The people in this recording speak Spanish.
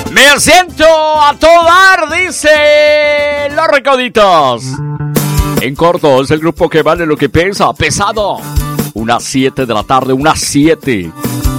Me siento a todo dar, dice Los Recoditos. En corto, es el grupo que vale lo que pesa, pesado. Unas 7 de la tarde, unas 7.